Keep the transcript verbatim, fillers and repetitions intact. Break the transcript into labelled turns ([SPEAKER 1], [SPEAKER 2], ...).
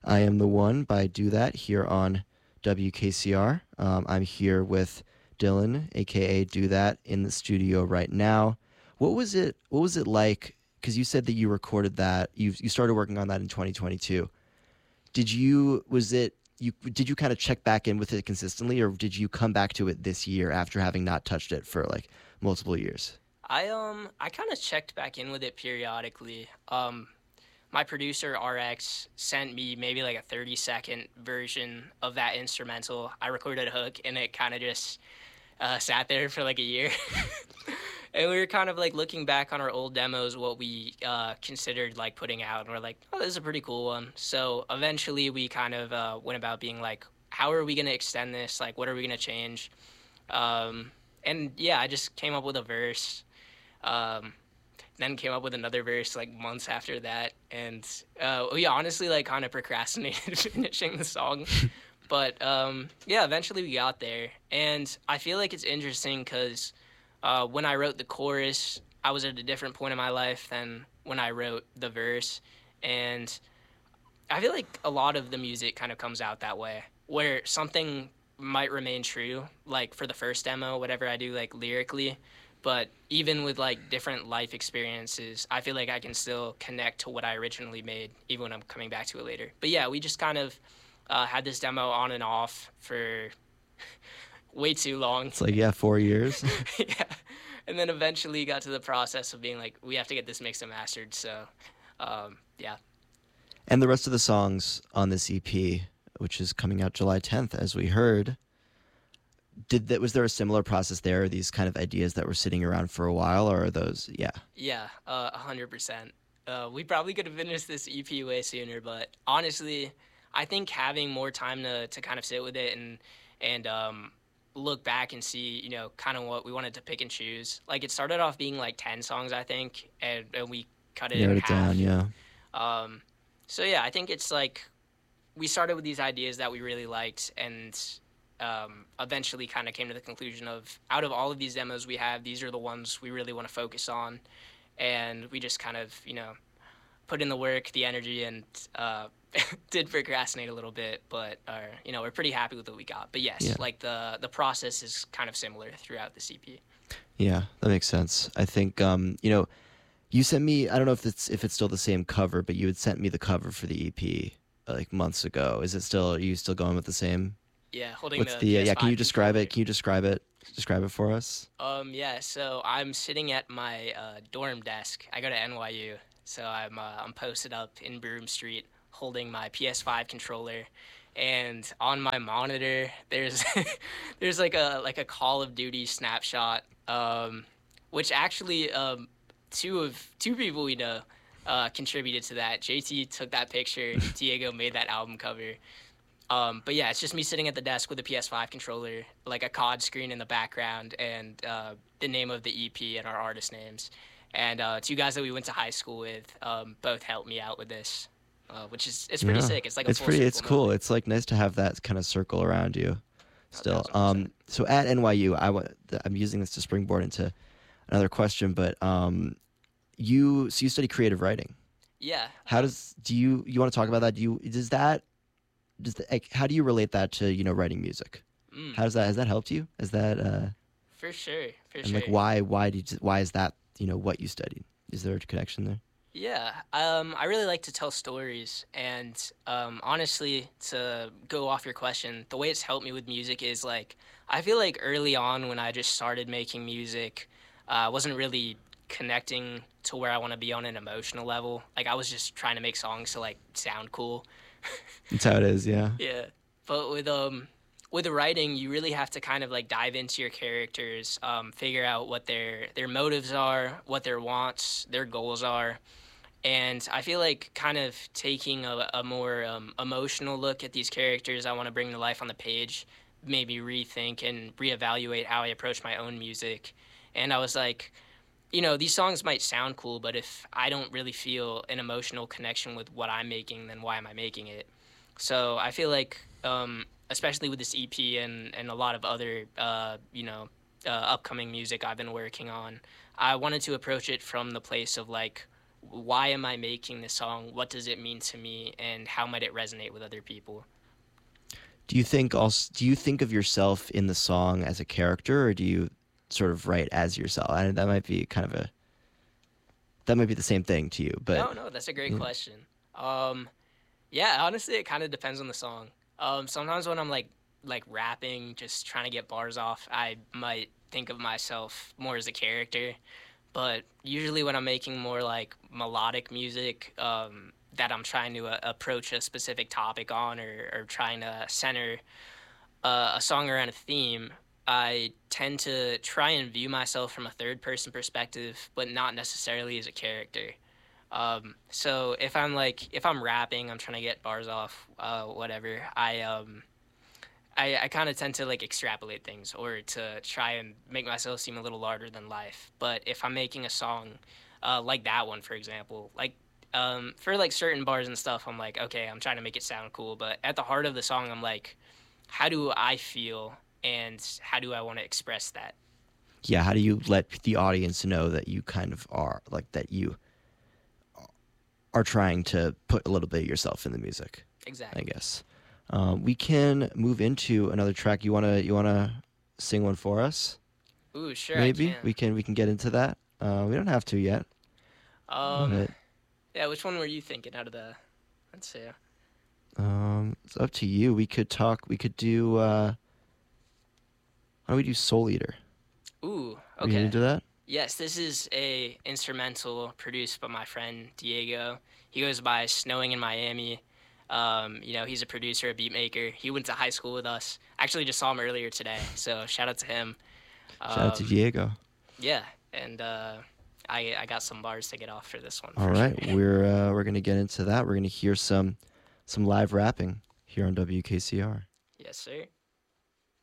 [SPEAKER 1] I Am the One by Do That here on W K C R. Um, I'm here with Dylan, aka Do That, in the studio right now. What was it? What was it like? Because you said that you recorded that. You you started working on that in twenty twenty-two. Did you? Was it? You did you kind of check back in with it consistently, or did you come back to it this year after having not touched it for like multiple years?
[SPEAKER 2] I um I kind of checked back in with it periodically. Um, my producer R X sent me maybe like a thirty second version of that instrumental. I recorded a hook and it kind of just uh, sat there for like a year. And we were kind of like looking back on our old demos, what we uh, considered like putting out, and we're like, oh, this is a pretty cool one. So eventually we kind of uh, went about being like, how are we going to extend this? Like, what are we going to change? Um, and yeah, I just came up with a verse. Um, then came up with another verse like months after that, and uh, we honestly like kind of procrastinated finishing the song. But um, yeah, eventually we got there, and I feel like it's interesting because uh, when I wrote the chorus, I was at a different point in my life than when I wrote the verse, and I feel like a lot of the music kind of comes out that way, where something might remain true, like for the first demo, whatever I do, like lyrically, but even with like different life experiences, I feel like I can still connect to what I originally made, even when I'm coming back to it later. But yeah, we just kind of uh, had this demo on and off for way too long.
[SPEAKER 1] It's like, yeah, four years.
[SPEAKER 2] Yeah. And then eventually got to the process of being like, we have to get this mixed and mastered. So, um, yeah.
[SPEAKER 1] And the rest of the songs on this E P, which is coming out July tenth, as we heard, did that was there a similar process there? Are these kind of ideas that were sitting around for a while, or are those, yeah?
[SPEAKER 2] Yeah, uh, one hundred percent. Uh, we probably could have finished this E P way sooner, but honestly, I think having more time to, to kind of sit with it and and um, look back and see, you know, kind of what we wanted to pick and choose. Like, it started off being like ten songs, I think, and, and we cut it in
[SPEAKER 1] Narrowed it
[SPEAKER 2] half.
[SPEAKER 1] down, yeah.
[SPEAKER 2] Um, so yeah, I think it's like we started with these ideas that we really liked, and um, eventually kind of came to the conclusion of, out of all of these demos we have, these are the ones we really want to focus on. And we just kind of, you know, put in the work, the energy, and uh, did procrastinate a little bit, but are, you know, we're pretty happy with what we got. But yes,
[SPEAKER 1] Yeah.
[SPEAKER 2] like the the process is kind of similar throughout the C P.
[SPEAKER 1] Yeah, that makes sense. I think, um, you know, you sent me, I don't know if it's if it's still the same cover, but you had sent me the cover for the E P uh, like months ago. Is it still, are you still going with the same?
[SPEAKER 2] Yeah, holding
[SPEAKER 1] What's
[SPEAKER 2] the,
[SPEAKER 1] the, uh, yeah, can you
[SPEAKER 2] P S five
[SPEAKER 1] describe
[SPEAKER 2] controller.
[SPEAKER 1] it? Can you describe it? Describe it for us?
[SPEAKER 2] Um, yeah, so I'm sitting at my uh, dorm desk. I go to N Y U, so I'm uh, I'm posted up in Broome Street holding my P S five controller, and on my monitor there's there's like a like a Call of Duty snapshot, um, which actually um, two of two people we know uh, contributed to that. J T took that picture. Diego made that album cover. Um, but yeah, it's just me sitting at the desk with a P S five controller, like a C O D screen in the background, and uh, the name of the E P and our artist names. And uh, two guys that we went to high school with um, both helped me out with this, uh, which is it's pretty
[SPEAKER 1] Yeah.
[SPEAKER 2] sick. It's like a
[SPEAKER 1] It's
[SPEAKER 2] full
[SPEAKER 1] pretty,
[SPEAKER 2] circle
[SPEAKER 1] it's cool.
[SPEAKER 2] moment.
[SPEAKER 1] It's like nice to have that kind of circle around you
[SPEAKER 2] A
[SPEAKER 1] still.
[SPEAKER 2] thousand
[SPEAKER 1] Um,
[SPEAKER 2] percent.
[SPEAKER 1] so at N Y U, I, wa- I'm using this to springboard into another question, but um, you, so you study creative writing.
[SPEAKER 2] Yeah.
[SPEAKER 1] How
[SPEAKER 2] uh,
[SPEAKER 1] does, do you, you want to talk about that? Do you, does that, does the, like, how do you relate that to, you know, writing music?
[SPEAKER 2] mm,
[SPEAKER 1] How does that, has that helped you? Is that, uh,
[SPEAKER 2] for sure. For
[SPEAKER 1] and
[SPEAKER 2] sure.
[SPEAKER 1] like, why, why did you, why is that, you know, what you studied? Is there a connection there?
[SPEAKER 2] Yeah, um, I really like to tell stories, and um, honestly, to go off your question, the way it's helped me with music is like I feel like early on when I just started making music, uh, I wasn't really connecting to where I want to be on an emotional level. Like I was just trying to make songs to like sound cool.
[SPEAKER 1] That's how it is. Yeah.
[SPEAKER 2] Yeah, but with um with the writing, you really have to kind of like dive into your characters, um, figure out what their their motives are, what their wants, their goals are. And I feel like kind of taking a, a more um, emotional look at these characters I want to bring to life on the page made me rethink and reevaluate how I approach my own music. And I was like, you know, these songs might sound cool, but if I don't really feel an emotional connection with what I'm making, then why am I making it? So I feel like, um, especially with this E P and, and a lot of other, uh, you know, uh, upcoming music I've been working on, I wanted to approach it from the place of like, why am I making this song? What does it mean to me? And how might it resonate with other people?
[SPEAKER 1] Do you think also do you think of yourself in the song as a character, or do you sort of write as yourself? I, that might be kind of a that might be the same thing to you, but
[SPEAKER 2] No, no, that's a great
[SPEAKER 1] yeah.
[SPEAKER 2] question. Um, yeah, honestly, it kind of depends on the song. Um, sometimes when I'm like like rapping, just trying to get bars off, I might think of myself more as a character. But usually when I'm making more like melodic music, um, that I'm trying to uh, approach a specific topic on, or, or trying to center uh, a song around a theme, I tend to try and view myself from a third person perspective, but not necessarily as a character. Um, so if I'm like if I'm rapping, I'm trying to get bars off, uh, whatever. I um I, I kind of tend to like extrapolate things, or to try and make myself seem a little larger than life. But if I'm making a song, uh, like that one, for example, like um, for like certain bars and stuff, I'm like, okay, I'm trying to make it sound cool. But at the heart of the song, I'm like, how do I feel, and how do I want to express that?
[SPEAKER 1] Yeah, how do you let the audience know that you kind of are like that you are trying to put a little bit of yourself in the music, I
[SPEAKER 2] Exactly.
[SPEAKER 1] guess. Um, we can move into another track. You wanna you wanna sing one for us?
[SPEAKER 2] Ooh, sure, I
[SPEAKER 1] Maybe
[SPEAKER 2] can.
[SPEAKER 1] we can we can get into that. Uh, we don't have to yet,
[SPEAKER 2] Um,
[SPEAKER 1] but
[SPEAKER 2] yeah, which one were you thinking out of the? Let's see.
[SPEAKER 1] um, it's up to you. We could talk. We could do. Uh, why don't we do Soul Eater?
[SPEAKER 2] Ooh,
[SPEAKER 1] Are you
[SPEAKER 2] okay.
[SPEAKER 1] into that?
[SPEAKER 2] Yes, this is a instrumental produced by my friend Diego. He goes by Snowing in Miami. Um, you know, he's a producer, a beat maker. He went to high school with us. Actually, just saw him earlier today, so shout out to him.
[SPEAKER 1] Shout out to
[SPEAKER 2] Um,
[SPEAKER 1] Diego.
[SPEAKER 2] yeah, and uh, I I got some bars to get off for this one
[SPEAKER 1] All
[SPEAKER 2] for sure.
[SPEAKER 1] right, we're uh, we're gonna get into that. We're gonna hear some some live rapping here on W K C R.
[SPEAKER 2] Yes, sir.